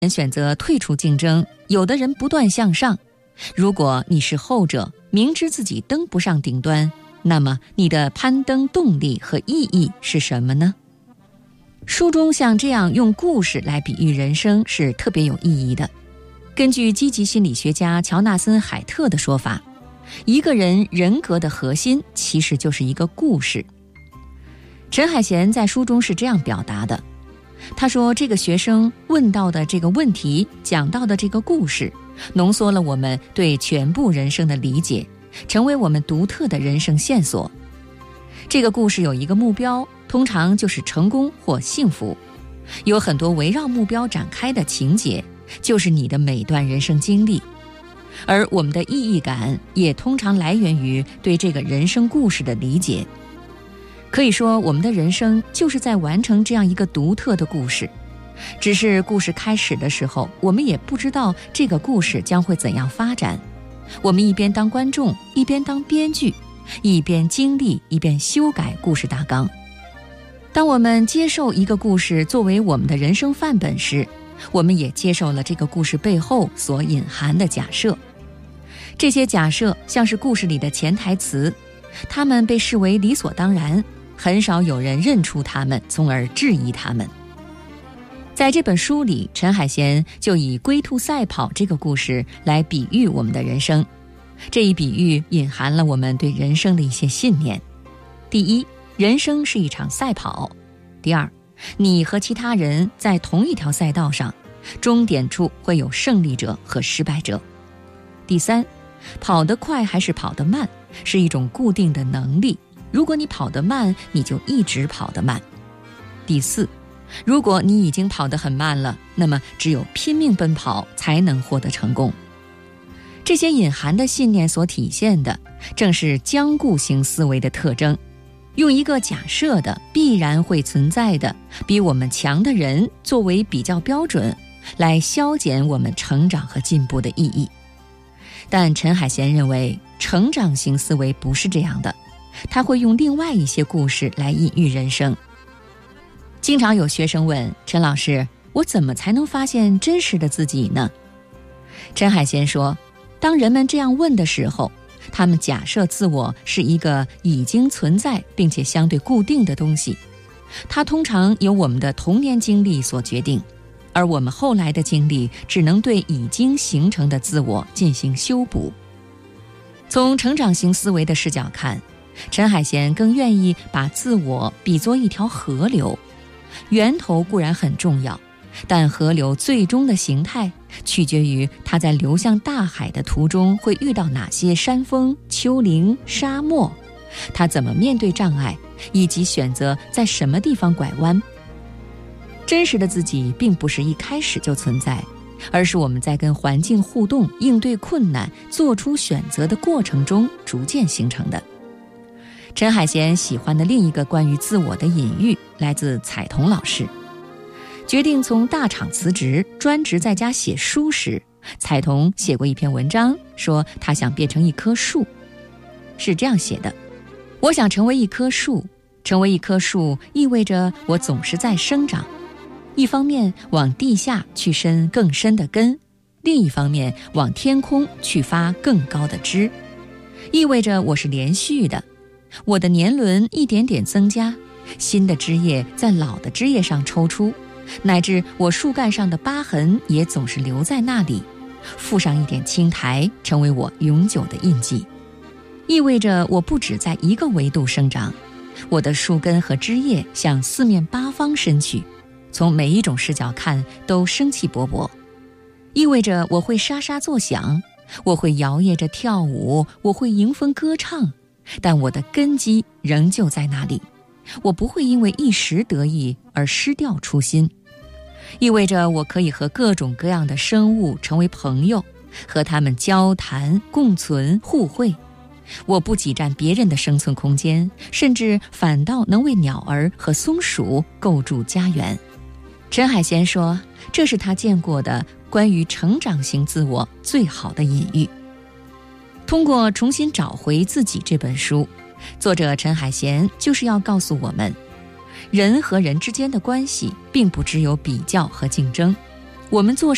人选择退出竞争，有的人不断向上。如果你是后者，明知自己登不上顶端，那么你的攀登动力和意义是什么呢？书中像这样用故事来比喻人生是特别有意义的。根据积极心理学家乔纳森·海特的说法，一个人人格的核心其实就是一个故事。陈海贤在书中是这样表达的，他说，这个学生问到的这个问题，讲到的这个故事，浓缩了我们对全部人生的理解，成为我们独特的人生线索。这个故事有一个目标，通常就是成功或幸福，有很多围绕目标展开的情节，就是你的每段人生经历。而我们的意义感也通常来源于对这个人生故事的理解。可以说，我们的人生就是在完成这样一个独特的故事，只是故事开始的时候，我们也不知道这个故事将会怎样发展。我们一边当观众，一边当编剧，一边经历，一边修改故事大纲。当我们接受一个故事作为我们的人生范本时，我们也接受了这个故事背后所隐含的假设。这些假设像是故事里的潜台词，它们被视为理所当然，很少有人认出它们，从而质疑它们。在这本书里，陈海贤就以龟兔赛跑这个故事来比喻我们的人生。这一比喻隐含了我们对人生的一些信念。第一，人生是一场赛跑。第二，你和其他人在同一条赛道上，终点处会有胜利者和失败者。第三，跑得快还是跑得慢，是一种固定的能力，如果你跑得慢，你就一直跑得慢。第四，如果你已经跑得很慢了，那么只有拼命奔跑才能获得成功。这些隐含的信念所体现的，正是僵固型思维的特征，用一个假设的必然会存在的比我们强的人作为比较标准，来消减我们成长和进步的意义。但陈海贤认为，成长型思维不是这样的，他会用另外一些故事来隐喻人生。经常有学生问陈老师，我怎么才能发现真实的自己呢？陈海贤说，当人们这样问的时候，他们假设自我是一个已经存在并且相对固定的东西，它通常由我们的童年经历所决定，而我们后来的经历只能对已经形成的自我进行修补。从成长型思维的视角看，陈海贤更愿意把自我比作一条河流，源头固然很重要，但河流最终的形态取决于它在流向大海的途中会遇到哪些山峰、丘陵、沙漠，它怎么面对障碍，以及选择在什么地方拐弯。真实的自己并不是一开始就存在，而是我们在跟环境互动、应对困难、做出选择的过程中逐渐形成的。陈海贤喜欢的另一个关于自我的隐喻来自彩童老师。决定从大厂辞职，专职在家写书时，彩童写过一篇文章，说他想变成一棵树。是这样写的：我想成为一棵树，成为一棵树意味着我总是在生长，一方面往地下去伸更深的根，另一方面往天空去发更高的枝，意味着我是连续的，我的年轮一点点增加，新的枝叶在老的枝叶上抽出，乃至我树干上的疤痕也总是留在那里，附上一点青苔，成为我永久的印记。意味着我不只在一个维度生长，我的树根和枝叶向四面八方伸去，从每一种视角看都生气勃勃。意味着我会沙沙作响，我会摇曳着跳舞，我会迎风歌唱，但我的根基仍旧在那里，我不会因为一时得意而失掉初心。意味着我可以和各种各样的生物成为朋友，和他们交谈、共存、互惠。我不挤占别人的生存空间，甚至反倒能为鸟儿和松鼠构筑家园。陈海贤说，这是他见过的关于成长型自我最好的隐喻。通过《重新找回自己》这本书，作者陈海贤就是要告诉我们，人和人之间的关系并不只有比较和竞争，我们做